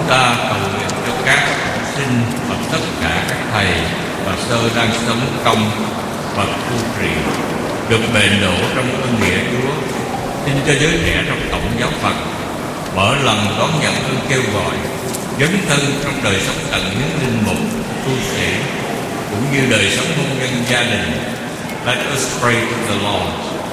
ta cầu nguyện cho các học sinh và tất cả các thầy và sơ đang sống công và tu trì được bền đổ trong ơn nghĩa Chúa. Xin cho giới trẻ trong tổng giáo phận mở lòng đón nhận ơn kêu gọi, dấn thân trong đời sống tận hiến linh mục, tu sĩ cũng như đời sống hôn nhân gia đình. Let us pray to the Lord.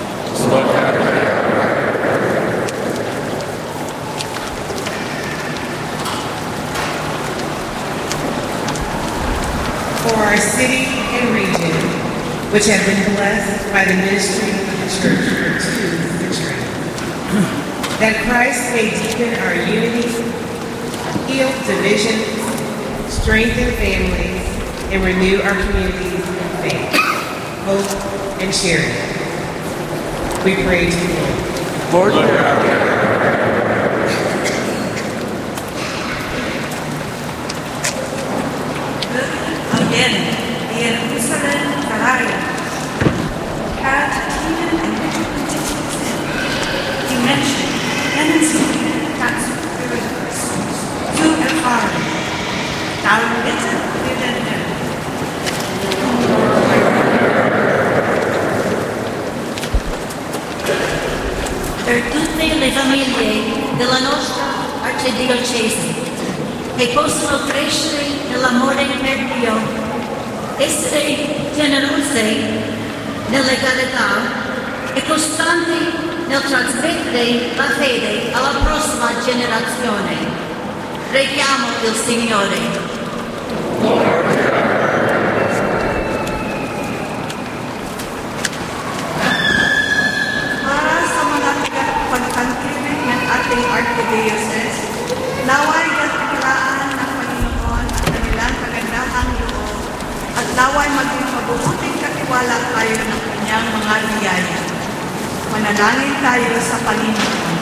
For our city and region, which have been blessed by the ministry of the Church for 2 centuries, that Christ may deepen our unity, heal divisions, strengthen families, and renew our communities in faith, hope, and charity. We pray to you, Lord. Again, the Jerusalem Calarium, had even and dimension, tendency, that's spirituals, to erfahren, darum bitte wir den Herrn. Per tutte le famiglie della nostra arcidiocesi che possono crescere nell'amore per Dio, essere generose nella carità e costanti nel trasmettere la fede alla prossima generazione. Preghiamo il Signore. Para sa mga pagpangkilig ng ating archdiocese, naway gatiglaan ng Panginoon ang kanilang kagandahang loob at naway maging mabubuting katiwala tayo ng kanyang mga biyaya. Manalangin tayo sa Panginoon.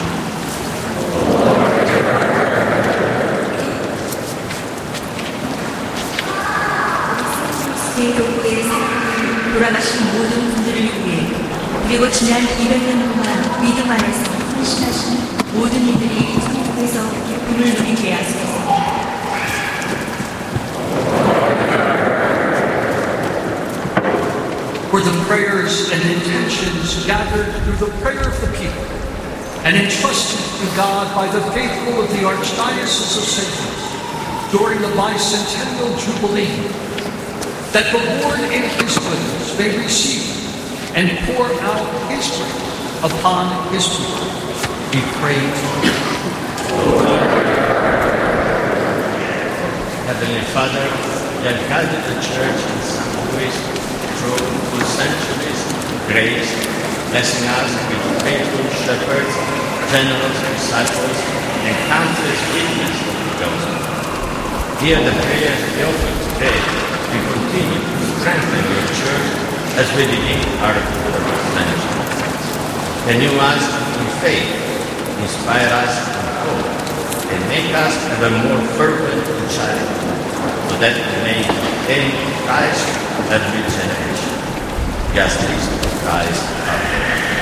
돌아가신 모든 분들을 위해 그리고 지난 200년 동안 믿음 안에서 헌신하신 모든 이들이 천국에서 기쁨을 누리게 하소서. For the prayers and intentions gathered through the prayer of the people and entrusted to God by the faithful of the Archdiocese of St. Louis during the bicentennial jubilee, that the Lord in his goodness may receive and pour out his grace upon his people. We pray to you. Heavenly Father, you have guided the Church in St. Louis through 2 centuries of grace, blessing us with faithful shepherds, generous disciples, and countless witnesses of the gospel. Hear the prayers we offer today. We continue to strengthen your Church as we begin our fourth century. Renew us in faith, inspire us in hope, and make us ever more fervent in charity, so that we may attain Christ every generation. Just Christ our Lord.